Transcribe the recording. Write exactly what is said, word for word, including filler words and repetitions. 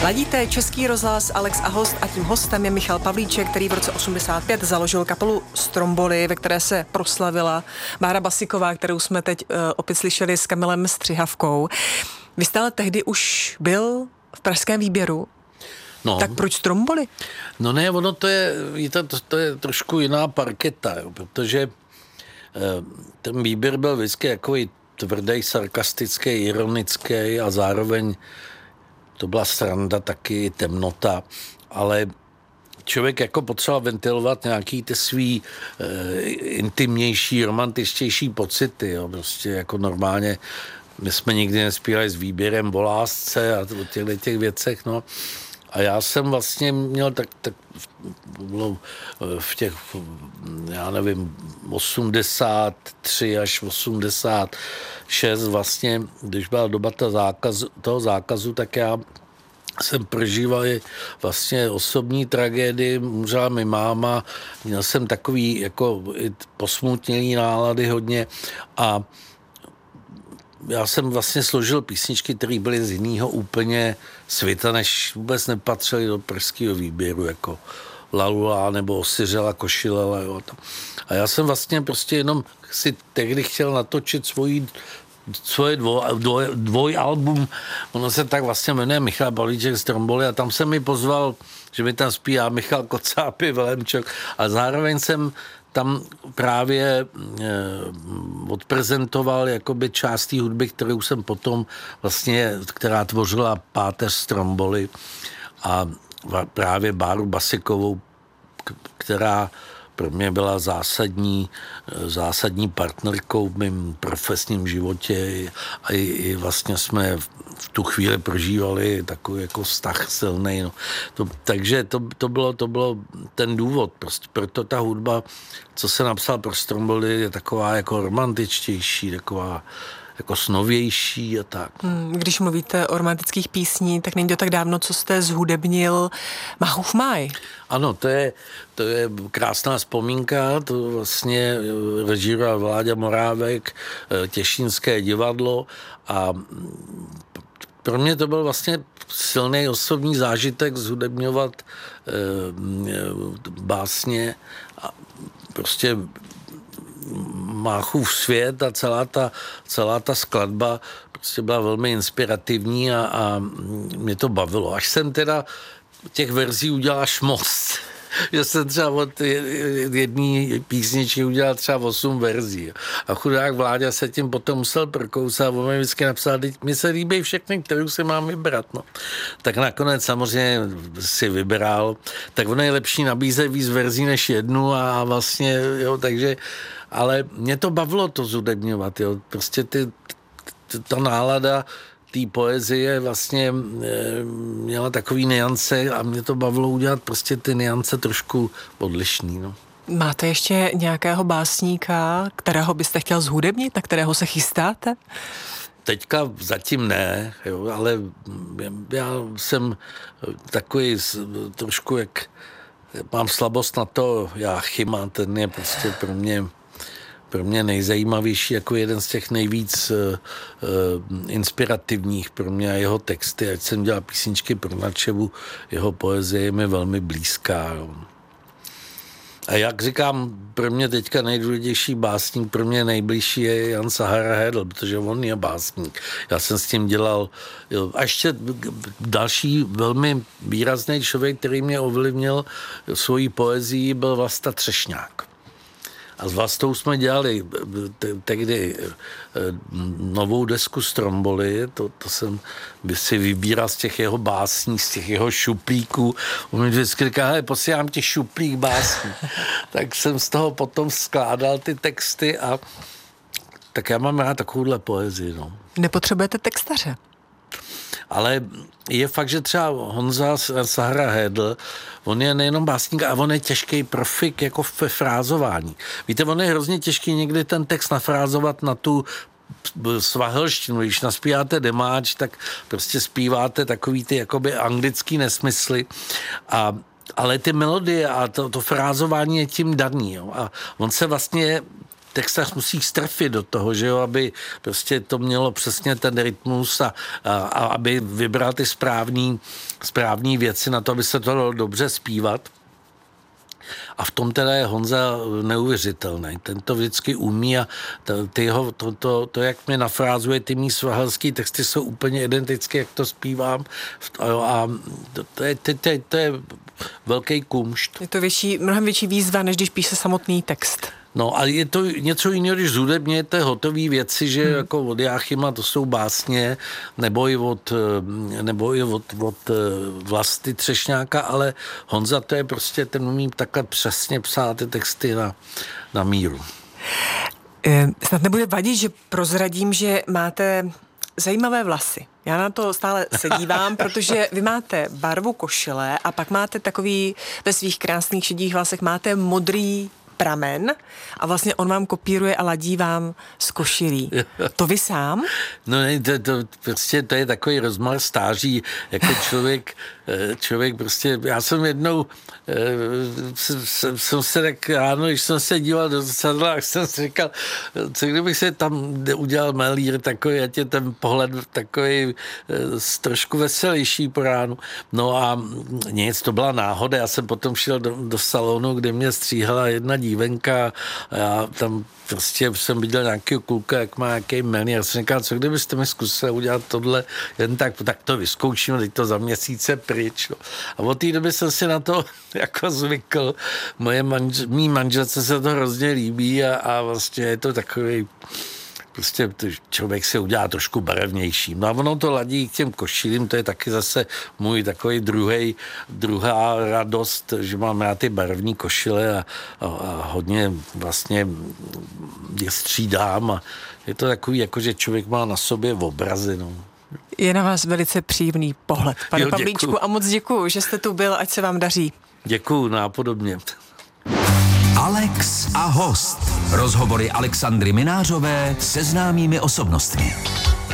Ladíte Český rozhlas, Alex a host, a tím hostem je Michal Pavlíček, který v roce osmdesát pět založil kapelu Stromboli, ve které se proslavila Bára Basiková, kterou jsme teď uh, opět slyšeli s Kamilem Střihavkou. Vy jste ale tehdy už byl v pražském výběru. No. Tak proč Stromboli? No ne, ono to je, to, to je trošku jiná parketa, jo, protože eh, ten výběr byl vždycky takový tvrdý, sarkastický, ironický a zároveň to byla sranda, taky temnota, ale člověk jako potřeboval ventilovat nějaký ty svý e, intimnější, romantičtější pocity, jo, prostě jako normálně my jsme nikdy nespívali s výběrem o lásce a o těchto těch věcech, no. A já jsem vlastně měl tak, tak bylo v těch, já nevím, osmdesát tři až osmdesát šest vlastně, když byla doba toho zákazu, toho zákazu, tak já jsem prožíval vlastně osobní tragédii, umřela mi máma, měl jsem takový jako posmutnělý nálady hodně a já jsem vlastně složil písničky, které byly z jiného úplně světa, než vůbec nepatřily do pražského výběru, jako Lalula nebo Osiřela, Košilela. Jo. A já jsem vlastně prostě jenom si tehdy chtěl natočit svoji svoje dvoj, dvoj, dvojalbum, ono se tak vlastně jmenuje Michal Pavlíček Stromboli a tam jsem mi pozval, že mi tam zpívá Michal Kocápy, Velemčok a zároveň jsem tam právě eh, odprezentoval jakoby část té hudby, kterou jsem potom vlastně, která tvořila páteř Stromboli a právě Báru Basikovou, která pro mě byla zásadní, zásadní partnerkou v mém profesním životě a i, i vlastně jsme v tu chvíli prožívali takový jako vztah silný. No. To, takže to, to, bylo, to bylo ten důvod. Prostě proto ta hudba, co se napsal pro Stromboli, je taková jako romantičtější, taková jako snovější a tak. Když mluvíte o romantických písní, tak není to tak dávno, co jste zhudebnil Machův máj. Ano, to je, to je krásná vzpomínka, to vlastně režíroval Vláďa Morávek, Těšínské divadlo a pro mě to byl vlastně silný osobní zážitek zhudebňovat eh, básně a prostě Máchův svět a celá ta, celá ta skladba prostě byla velmi inspirativní a, a mě to bavilo. Až jsem teda těch verzí udělal až moc. Že jsem třeba od jedné písničky udělal třeba osm verzí. A chudák Vláďa se tím potom musel prokousat a on mi vždycky napsal, mi se líbí všechny, kterou si mám vybrat. No. Tak nakonec samozřejmě si vybral. Tak ono je lepší nabízet víc verzí než jednu a vlastně, jo, takže ale mě to bavilo to zhudebňovat, jo. Prostě ty, ty, ta nálada té poezie vlastně e, měla takový nuance a mě to bavilo udělat prostě ty nuance trošku odlišný, no. Máte ještě nějakého básníka, kterého byste chtěl zhudebnit, na kterého se chystáte? Teďka zatím ne, jo, ale já jsem takový trošku, jak mám slabost na to Jáchyma, ten je prostě pro mě pro mě nejzajímavější, jako jeden z těch nejvíc uh, uh, inspirativních pro mě a jeho texty, ať jsem dělal písničky pro Načevu, jeho poezie je mi velmi blízká. Jo. A jak říkám, pro mě teďka nejdůležitější básník, pro mě nejbližší je Jan Sahara Hedl, protože on je básník. Já jsem s tím dělal, jo. A ještě další velmi výrazný člověk, který mě ovlivnil svojí poezii, byl Vlasta Třešňák. A s Vlastou jsme dělali tehdy novou desku Stromboli, to, to jsem si vybíral z těch jeho básní, z těch jeho šuplíků. On mi vždycky říká, hele, posílám ti šuplík básní. Tak jsem z toho potom skládal ty texty a tak já mám rád takovouhle poezii. No. Nepotřebujete textaře? Ale je fakt, že třeba Honza Sahara Hedl, on je nejenom básník, a on je těžký profik jako ve frázování. Víte, on je hrozně těžký někdy ten text nafrázovat na tu svahelštinu. Když naspíváte demáč, tak prostě zpíváte takový ty jakoby anglický nesmysly a ale ty melodie a to, to frázování je tím daný. Jo. A on se vlastně textař musí strefit do toho, že jo, aby prostě to mělo přesně ten rytmus a, a, a aby vybral ty správný, správný věci na to, aby se to dalo dobře zpívat. A v tom teda je Honza neuvěřitelný. Ten to vždycky umí a to, ty ho, to, to, to, jak mě nafrázuje, ty mý svahelský texty jsou úplně identické, jak to zpívám. A to, to, je, to, to, je, to je velký kumšt. Je to větší, mnohem větší výzva, než když píše samotný text. No a je to něco jiného, když zhudebněte hotový věci, že hmm. jako od Jáchyma to jsou básně, nebo i od, nebo i od, od Vlasty Třešňáka, ale Honza to je prostě, ten umí takhle přesně psát ty texty na, na míru. E, snad nebude vadit, že prozradím, že máte zajímavé vlasy. Já na to stále se dívám, protože vy máte barvu košile a pak máte takový, ve svých krásných šedých vlasech máte modrý pramen a vlastně on vám kopíruje a ladí vám z košilí. To vy sám? No ne, to, to, prostě to je takový rozmar stáží, jako člověk, člověk prostě, já jsem jednou, jsem, jsem se tak ráno, když jsem se díval do zrcadla, tak jsem si říkal, co kdybych se tam udělal malír takový, ať je ten pohled takový trošku veselější po ránu. No a nic, to byla náhoda, já jsem potom šel do, do salonu, kde mě stříhala jedna dívenka a já tam prostě jsem viděl nějakého kluka, jak má nějaký jmény. Já jsem říkal, co kdybyste mi zkusili udělat tohle, jen tak, tak to vyzkoušíme, teď to za měsíce pryč. No. A od té doby jsem si na to jako zvykl. Moje manž, mý manželce se to hrozně líbí a, a vlastně je to takový, prostě člověk se udělá trošku barevnější. No a ono to ladí k těm košilím, to je taky zase můj takový druhý, druhá radost, že mám já ty barevní košile a, a, a hodně vlastně je střídám a je to takový, jako že člověk má na sobě obrazy, no. Je na vás velice příjemný pohled, pane jo, Pavlíčku, a moc děkuju, že jste tu byl, ať se vám daří. Děkuju, nápodobně. Alex a host. Rozhovory Alexandry Minářové se známými osobnostmi.